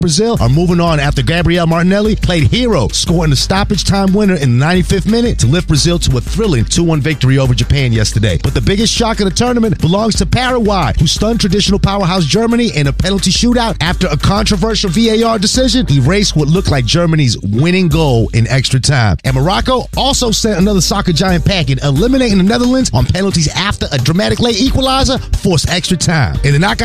Brazil are moving on after Gabriel Martinelli played hero, scoring the stoppage time winner in the 95th minute to lift Brazil to a thrilling 2-1 victory over Japan yesterday. But the biggest shock of the tournament belongs to Paraguay, who stunned traditional powerhouse Germany in a penalty shootout after a controversial VAR decision erased what looked like Germany's winning goal in extra time. And Morocco also sent another soccer giant packing, eliminating the Netherlands on penalties after a dramatic late equalizer forced extra time. In the knockout